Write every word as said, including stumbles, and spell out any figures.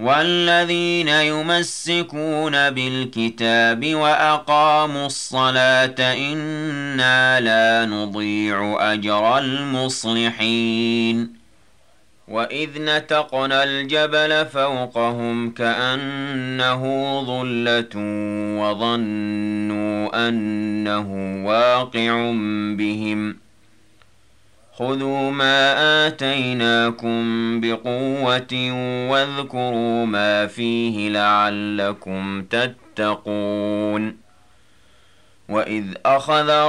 والذين يمسكون بالكتاب وأقاموا الصلاة إنا لا نضيع أجر المصلحين وإذ نتقنا الجبل فوقهم كأنه ظلة وظنوا أنه واقع بهم خذوا ما آتيناكم بقوة واذكروا ما فيه لعلكم تتقون وإذ أخذ